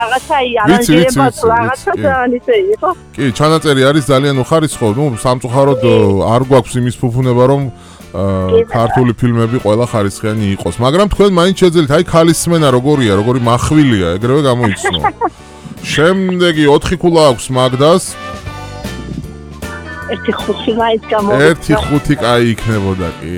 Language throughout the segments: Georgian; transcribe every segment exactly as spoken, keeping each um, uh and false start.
რაღაცა არანჟირება თუ რაღაცა ისე იყო. კი, ჩანაწერი არის ძალიან უხარისხო, ნუ სამწუხაროდ არ გვაქვს იმის ფუფუნება, რომ ქართული ფილმები ყველა ხარისხიანი იყოს, მაგრამ თქვენ მაინც შეძლებთ, აი ქალის სმენა როგორია, როგორი მახვილია, ეგრევე გამოიცნო. შემდეგი ოთხი ქულა აქვს მაგდას. ერთი ხუთი მაინც გამოვიდა. ერთი ხუთი კაი იქნებოდა კი.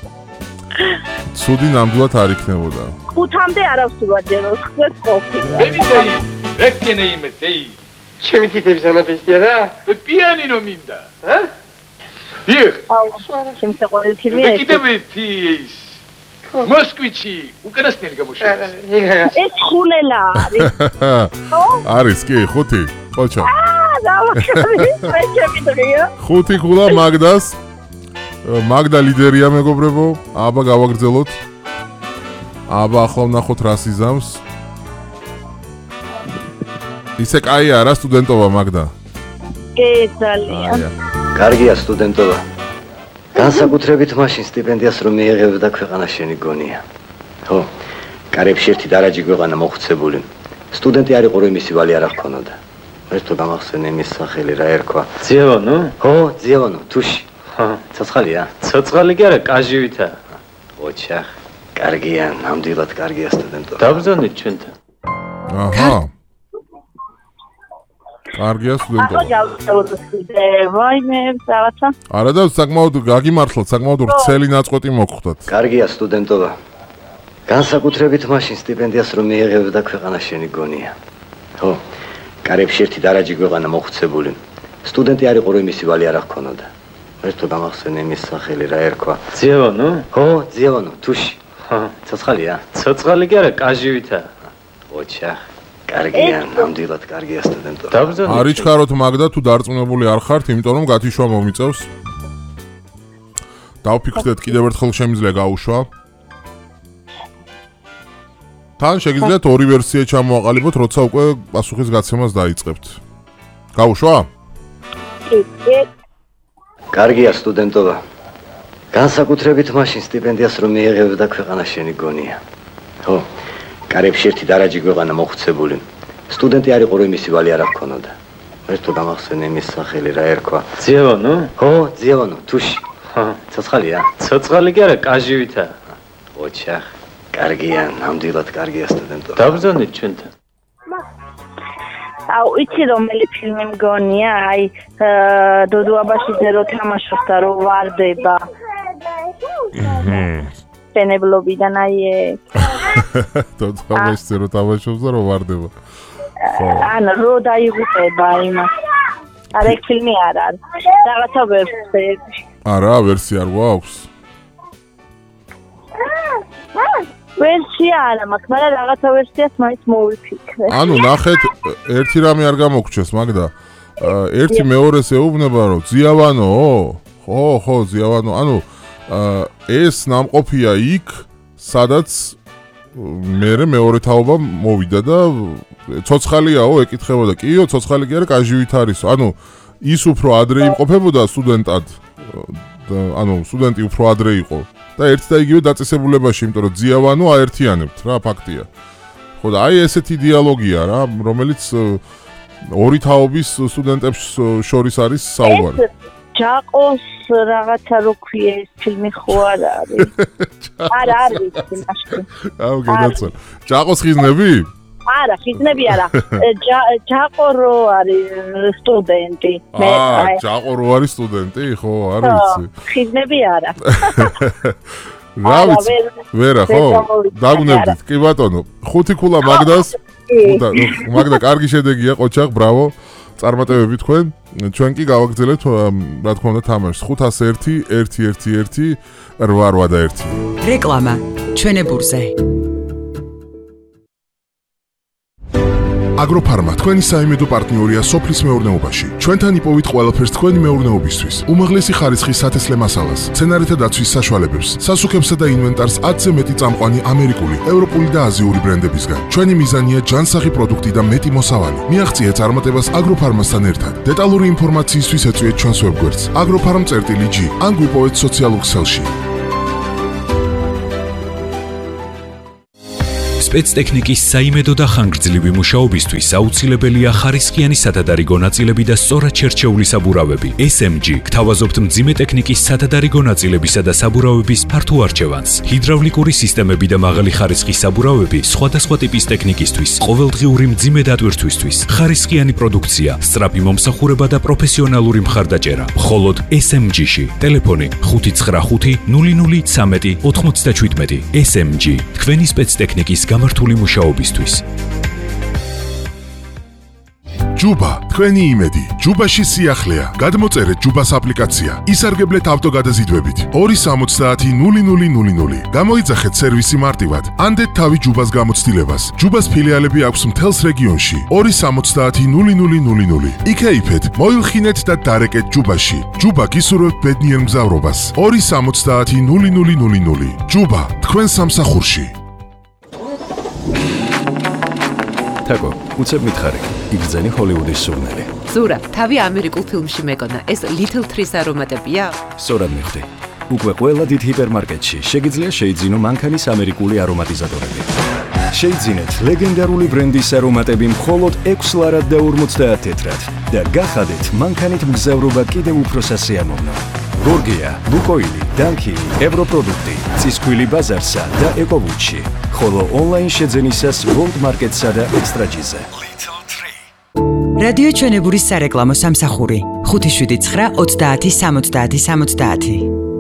ცუდი ნამდვილად არ იქნებოდა. ხუთამდე არავსურვად ჯეროს ხდეს ყოფილი. ემიდეი, რეკენე იმედეი. ჩემი თითების ამაფესია რა? პიანინო მინდა, ჰა? დიახ. აუ, ჩემს საყვარელი ფილმი ეს. კიდევ ერთი ის. მოსკვიჩი, უკანასკნელი გამოშვება. ეს ხუნელა არის. არის კი, ხუთი. ყოჩა. აა, დავახები, მე ჩემი დღეა. ხუთი ქულა მაგდას. მაგდა ლიდერია მეგობრებო, აბა გავაგრძელოთ. აბა ახლა ვნახოთ რას იზამს. ისე კაი არა სტუდენტობა მაგდა. კი, ძალიან. კარგია სტუდენტობა. განსაკუთრებით მაშინ სტიპენდიას რომ მიიღებდა ქვეყანა შენი გონია. ხო, კარებში ერთი დარაჯი ქვეყანა მოხუცებული. სტუდენტი არ იყო რომ მისი ვალი არ ახქონოდა. ერთო გამახსენე მის სახელი რა ერქვა. ძიევანო? ხო, ძიევანო, თუში. ცოცხალია? ცოცხალი კი არა, კაჟივითა. ოჩახ, კარგია, ნამდვილად კარგია სტუდენტობა. დავბრძანეთ ჩვენთან. აჰა. კარგია სტუდენტობა. ახლა გავწევდე, ვაიმე, რაღაცა. არა და საკმაოდ გაგიმართლოთ, საკმაოდ ვრცელი ნაწყვეტი მოგხვდათ. კარგია სტუდენტობა. განსაკუთრებით მაშინ სტიპენდიას რომ მიიღებდა ქვეყანა შენი გონია. ხო, კარებში ერთი დარაჯი ქვეყანა მოხუცებული. სტუდენტი არ იყო რომ მისი ვალი არ ახქონოდა. ერთო გამახსენე მის სახელი რა ერქვა. ძიევანო? ხო, ძიევანო, თუში. ცოცხალია? ცოცხალი კი არა, კაჟივითა. ოჩახ, კარგია, ნამდვილად კარგია სტუდენტობა. დავბრძანეთ. არიჩქაროთ მაგდა თუ დარწმუნებული არ ხართ, იმიტომ რომ გათიშვა მომიწევს. დავფიქრდეთ კიდევ ერთხელ შემიძლია გაუშვა. თან შეგიძლიათ ორი ვერსია ჩამოაყალიბოთ, როცა უკვე პასუხის გაცემას დაიწყებთ. გაუშვა? კი, კი. კარგია სტუდენტობა. განსაკუთრებით მაშინ სტიპენდიას რომ მიიღებდა ქვეყანა შენი გონია. ხო, კარებში ერთი დარაჯი ქვეყანა მოხუცებული. სტუდენტი არ იყო რომ მისი ვალი არ ახქონოდა. ერთო გამახსენე მის სახელი რა ერქვა. ძიევანო? ხო, ძიევანო, თუში. ცოცხალია? ცოცხალი კი არა, კაჟივითა. ოჩახ, კარგია, ნამდვილად კარგია სტუდენტობა. დავბრძანეთ ჩვენთან. აუ, იცი რომელი ფილმი მგონია? აი, დოდო აბაშიძე რო თამაშობს და რო ვარდება. პენებლობიდან აი ეს. დოდო აბაშიძე რო თამაშობს და რო ვარდება. ანუ რო დაიღუპება იმას. არა, ეს ფილმი არ არის. რაღაცა ვერსია. არა, ვერსია არ გვაქვს. ვერსია არა მაქვს, მაგრამ რაღაცა ვერსიას მაინც მოვიფიქრე. ანუ ნახეთ, ერთი რამე არ გამოგჩეს, მაგდა. ერთი მეორეს ეუბნება, რომ ძიავანო, ხო, ხო, ძიავანო. ანუ ეს ნამყოფია იქ, სადაც მე მეორე თაობა მოვიდა და ცოცხალიაო, ეკითხებოდა, კიო, ცოცხალი კი არა, კაჟივით არის. ანუ ის უფრო ადრე იმყოფებოდა სტუდენტად. ანუ სტუდენტი უფრო ადრე იყო. და ერთ და იგივე დაწესებულებაში, იმიტომ რომ ძიავანო აერთიანებთ რა, ფაქტია. ხო და აი ესეთი დიალოგია რა, რომელიც ორი თაობის სტუდენტებს შორის არის საუბარი. ჯაყოს რაღაცა რო ქვია ეს ფილმი ხო არ არის? არ არის მაშინ. აუ გადაცვალ. ჯაყოს ხიზნები? არა, ხიზნები არა. ჯაყო რო არის სტუდენტი. აა, ჯაყო რო არის სტუდენტი, ხო, არ ვიცი. ხიზნები არა. რა ვიცი, ვერა, ხო? დაგუნებდით, კი ბატონო. ხუთი ქულა მაგდას. მაგდა კარგი შედეგია, ყოჩახ, ბრავო. წარმატებები თქვენ. ჩვენ კი გავაგრძელებთ, რა თქმა უნდა, თამაშს. ხუთას ერთი, ერთი, ერთი, ერთი, რვა, რვა და ერთი. რეკლამა ჩვენებურზე. აგროფარმა თქვენი საიმედო პარტნიორია სოფლის მეურნეობაში. ჩვენთან იპოვით ყველაფერს თქვენი მეურნეობისთვის. უმაღლესი ხარისხის სათესლე მასალას, მცენარეთა დაცვის საშუალებებს, სასუქებსა და ინვენტარს ათზე მეტი წამყვანი ამერიკული, ევროპული და აზიური ბრენდებისგან. ჩვენი მიზანია ჯანსაღი პროდუქტი და მეტი მოსავალი. მიაღწიეთ წარმატებას აგროფარმასთან ერთად. დეტალური ინფორმაციისთვის ეწვიეთ ჩვენს ვებგვერდს agrofarm.gr ან გვიპოვეთ სოციალურ ქსელში. სპეცტექნიკის საიმედო და ხანგრძლივი მუშაობისთვის აუცილებელია ხარისხიანი სათადარიგო ნაწილები და სწორად შერჩეული საბურავები. ეს ემ ჯი გთავაზობთ მძიმე ტექნიკის სათადარიგო ნაწილებისა და საბურავების ფართო არჩევანს. ჰიდრავლიკური სისტემები და მაღალი ხარისხის საბურავები სხვადასხვა ტიპის ტექნიკისთვის, ყოველდღიური მძიმე დატვირთვისთვის, ხარისხიანი პროდუქცია, სწრაფი მომსახურება და პროფესიონალური მხარდაჭერა. მხოლოდ ეს ემ ჯი-ში. ტელეფონი ხუთი ცხრა ხუთი ნული ნული ცამეტი ოთხმოცდაჩვიდმეტი. ეს ემ ჯი თქვენი სპეცტექნიკის გამართული მუშაობისთვის. ჯუბა, თქვენი იმედი. ჯუბაში სიახლეა. გადმოწერეთ ჯუბას აპლიკაცია. ისარგებლეთ ავტოგადაზიდვებით. ორი სამოცდაათი ნული ნული ნული ნული. გამოიძახეთ სერვისი მარტივად. ანდეთ თავი ჯუბას გამოცდილებას. ჯუბას ფილიალები აქვს მთელს რეგიონში. ორი სამოცდაათი ნული ნული ნული ნული. იქეიფეთ, მოილხინეთ და დარეკეთ ჯუბაში. ჯუბა გისურვებთ ბედნიერ მგზავრობას. ორი სამოცდაათი ნული ნული ნული ნული. ჯუბა, თქვენ სამსახურში. თაკო, უცებ მითხარი, იგრძენი ჰოლივუდის სურნელი. ზურა, თავი ამერიკულ ფილმში მეკონა, ეს Little Trees არომატებია? სწორად მიხვდი. უკვე ყველა დიდ ჰიპერმარკეტში შეგიძლია შეიძინო მანქანის ამერიკული არომატიზატორები. შეიძინეთ ლეგენდარული ბრენდის არომატები მხოლოდ ექვს ლარად და ორმოცდაათ თეთრად და გახადეთ მანქანით მგზავრობა კიდევ უფრო სასიამოვნო. გორგია, ლუკოილი, დანკი, ევროპროდუქტი, ცისქვილი ბაზარსა და ეკოვუჩი. ხოლო ონლაინ შეძენისას World Market-სა და ექსტრაჯიზე. რადიო ჩვენებურის სარეკლამო სამსახური ხუთი შვიდი ცხრა ოცდაათი სამოცდაათი სამოცდაათი.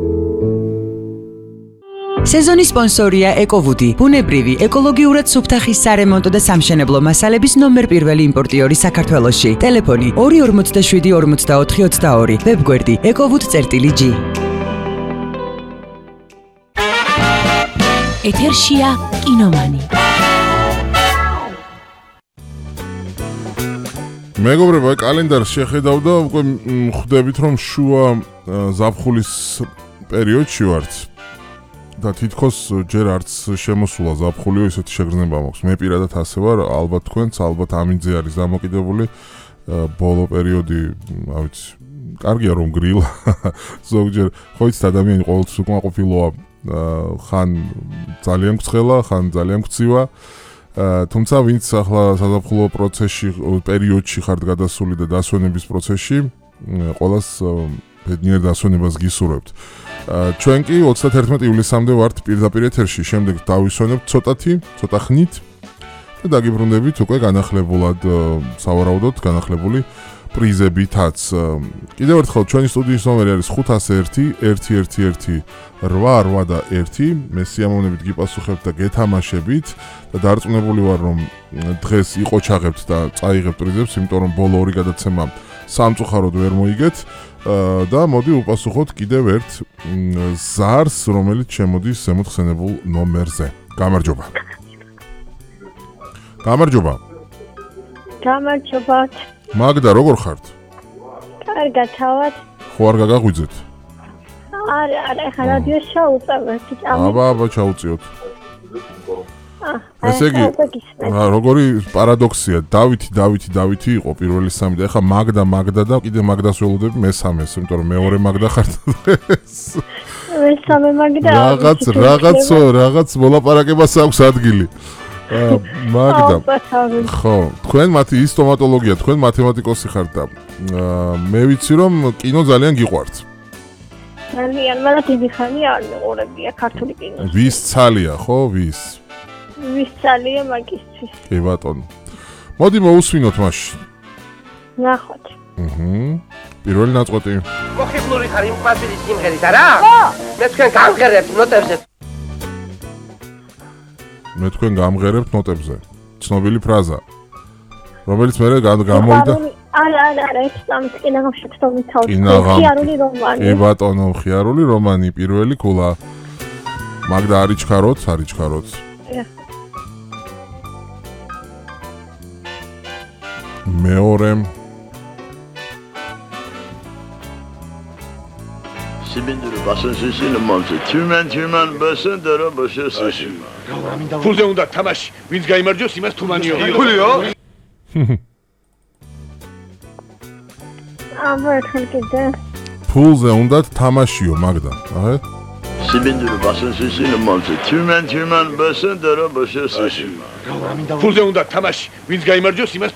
სეზონის სპონსორია ეკოვუდი, ბუნებრივი, ეკოლოგიურად სუფთა ხის სარემონტო და სამშენებლო მასალების ნომერ პირველი იმპორტიორი საქართველოში. ტელეფონი ორი ორმოცდაშვიდი ორმოცდაოთხი ოცდაორი. ვებგვერდი ekowud.gi. ეთერშია კინომანი. მეგობრებო, კალენდარს შეხედავ და უკვე ხვდებით, რომ შუა ზაფხულის პერიოდში ვართ. და თითქოს ჯერ არც შემოსულა ზაფხულიო, ისეთი შეგრძნება მაქვს. მე პირადად ასე ვარ, ალბათ თქვენც, ალბათ ამინძე არის დამოკიდებული. ბოლო პერიოდი, რა ვიცი, კარგია რომ გრილა. ზოგჯერ ხო იცით, ადამიანი ყოველთვის უკმაყოფილოა, ხან ძალიან გცხელა, ხან ძალიან გცივა. თუმცა ვინც ახლა საზაფხულო პროცესში, პერიოდში ხართ გადასული და დასვენების პროცესში, ყველას ბედნიერ დასვენებას გისურვებთ. ჩვენ კი ოცდაათერთმეტი ივლისამდე ვართ პირდაპირ ეთერში, შემდეგ დავისვენებთ ცოტათი, ცოტა ხნით და დაგიბრუნდებით უკვე განახლებულად, სავარაუდოდ განახლებული პრიზებითაც. კიდევ ერთხელ ჩვენი სტუდიის ნომერი არის ხუთას ერთი ერთი ერთი ერთი რვა რვა და ერთი. მე სიამოვნებით გიპასუხებთ და გეთამაშებით და დარწმუნებული ვარ, რომ დღეს იყოჩაღებთ და წაიღებთ პრიზებს, იმიტომ რომ ბოლო ორი გადაცემა სამწუხაროდ ვერ მოიგეთ. და მოდი უპასუხოთ კიდევ ერთ ზარს, რომელიც შემოდის ზემოთხსენებულ ნომერზე. გამარჯობა. გამარჯობა. გამარჯობა. მაგდა, როგორ ხართ? კარგად თავად. ხო არ გაგაღვიძეთ? არა, არა, ხა რადიო შოუწევთ. აბა, აბა, ჩაუწიოთ. ესე იგი, როგორი პარადოქსია, დავითი, დავითი, დავითი იყო პირველი სამი და ეხლა მაგდა, მაგდა და კიდე მაგდას ველოდები მესამეს, იმიტომ რომ მეორე მაგდა ხარ დღეს. მესამე მაგდა. რაღაც, რაღაც, რაღაც მოლაპარაკებას აქვს ადგილი. მაგდა. ხო, თქვენ მათი ის სტომატოლოგია, თქვენ მათემატიკოსი ხართ და მე ვიცი რომ კინო ძალიან გიყვართ. ძალიან, მაგრამ დიდი ხანი არ მეყურებია ქართული კინო. ვის ცალია, ხო, ვის? ვის ცალია მაგისთვის. კი ბატონო. მოდი მოусვინოთ მაშინ. ნახოთ. აჰა. პირველი ნაწყვეტი. მოხიბლური ხარ იმ ყვავილის სიმღერით, არა? ხო. მე თქვენ გამღერებთ ნოტებზე. მე თქვენ გამღერებთ ნოტებზე. ცნობილი ფრაზა. რომელიც მე გამოვიდა. არა, არა, არა, ეს სამწკინაღამ შეცდომი თავი. ხიარული რომანი. კი ბატონო, ხიარული რომანი, პირველი ქულა. მაგდა არიჩქაროთ, არიჩქაროთ. მეორე სიბინდური ბასონსისინო მომწე თუმან თუმან ბასონდარო ბაშესში ფულზე უნდა თამაში ვინც გაიმარჯვოს იმას თუმანიო ფულიო აბა ერთხელ კიდე ფულზე უნდა თამაშიო მაგდა აჰა სიბინძური ბასონსისინო მომწე თუმენ თუმენ ბესენ და რა ბაშესაში ფულზე უნდა თამაში ვინც გაიმარჯვოს იმას